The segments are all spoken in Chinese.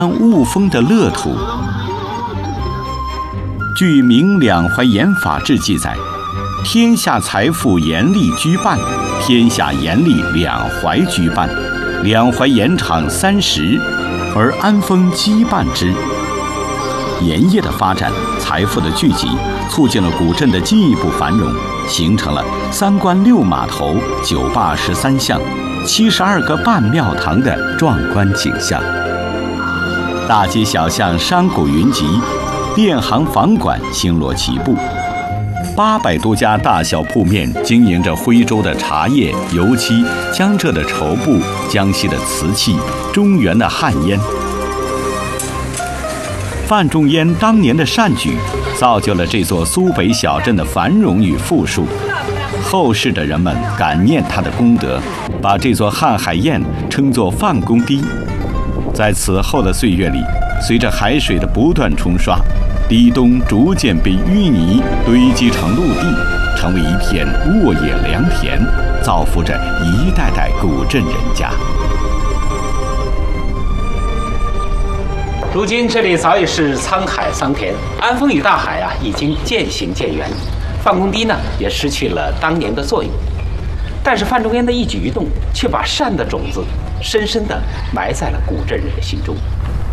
雾峰的乐土。据《明两淮盐法志》记载，天下财富盐利居半，天下盐利两淮居半，两淮盐场30，而安丰积半之。盐业的发展，财富的聚集，促进了古镇的进一步繁荣，形成了3关6码头、9坝13巷、72个半庙堂的壮观景象。大街小巷商贾云集，店行房馆星罗棋布，800多家大小铺面经营着徽州的茶叶、油漆、江浙的绸布、江西的瓷器、中原的旱烟。范仲淹当年的善举，造就了这座苏北小镇的繁荣与富庶。后世的人们感念他的功德，把这座瀚海堰称作范公堤。在此后的岁月里，随着海水的不断冲刷，堤东逐渐被淤泥堆积成陆地，成为一片沃野良田，造福着一代代古镇人家。 如今这里早已是沧海桑田，安丰与大海已经渐行渐远，范公堤呢也失去了当年的作用。但是范仲淹的一举一动，却把善的种子深深地埋在了古镇人的心中。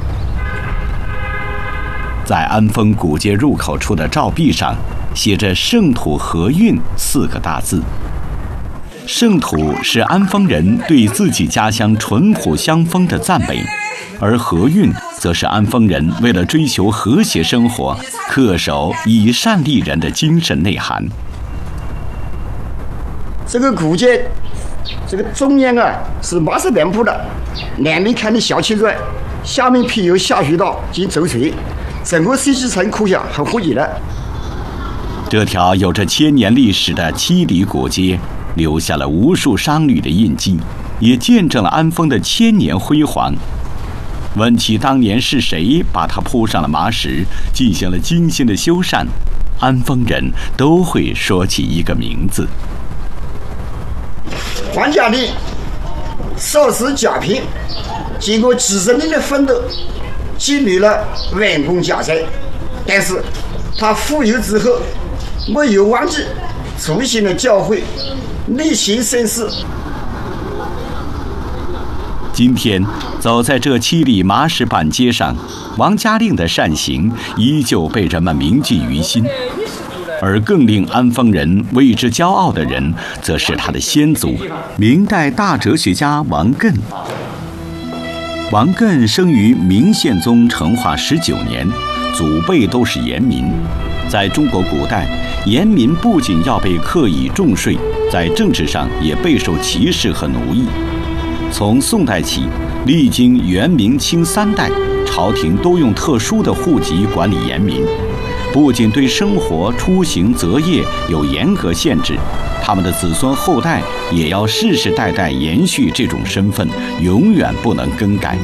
在安丰古街入口处的照壁上，写着“圣土和韵”4个大字。圣土是安丰人对自己家乡淳朴乡风的赞美，而和韵则是安丰人为了追求和谐生活，恪守以善利人的精神内涵。 这个古街，这个中央是80面铺的，两面看的小青砖，下面辟有下水道及走水，整个设计成可想很合理的。 这条有着1000年历史的7里古街，留下了无数商旅的印记，也见证了安丰的1000年辉煌。问起当年是谁把它铺上了麻石，进行了精心的修缮，安丰人都会说起一个名字： 黄家令少时甲平，经过几十年的奋斗，积累了完工家财。但是他富有之后，没有忘记初心的教诲，内心深思。 今天走在这7里麻石板街上，王家令的善行依旧被人们铭记于心。而更令安丰人为之骄傲的人，则是他的先祖，明代大哲学家王艮。王艮生于明宪宗成化19年，祖辈都是盐民。在中国古代，盐民不仅要被课以重税，在政治上也备受歧视和奴役。从宋代起，历经元、明、清3代，朝廷都用特殊的户籍管理盐民，不仅对生活、出行、择业有严格限制，他们的子孙后代也要世世代代延续这种身份，永远不能更改。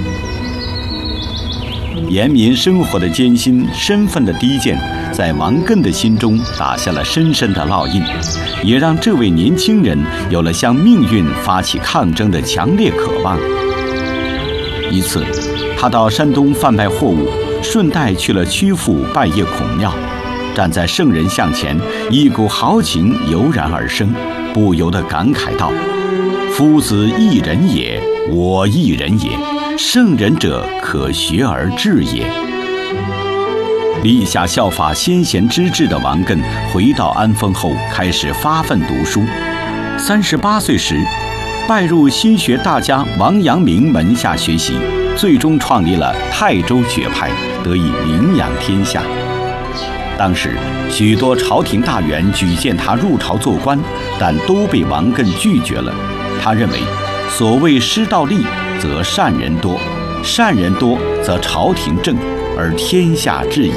盐民生活的艰辛、身份的低贱，在王艮的心中打下了深深的烙印，也让这位年轻人有了向命运发起抗争的强烈渴望。一次，他到山东贩卖货物，顺带去了曲阜拜谒孔庙，站在圣人像前，一股豪情油然而生，不由得感慨道：“夫子一人也，我一人也，圣人者可学而至也。”立下效法先贤之志的王艮回到安丰后，开始发奋读书。38岁时，拜入心学大家王阳明门下学习，最终创立了泰州学派，得以名扬天下。当时许多朝廷大员举荐他入朝做官，但都被王艮拒绝了。他认为，所谓师道利，则善人多，善人多则朝廷正，而天下治矣。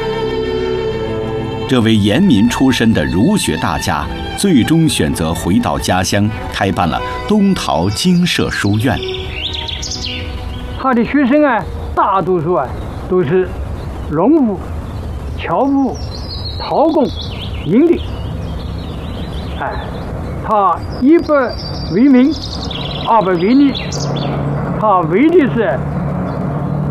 这位盐民出身的儒学大家，最终选择回到家乡，开办了东陶精舍书院。 他的学生大多数都是农户、樵夫、陶工、营吏。他100为民，200为利。他为的是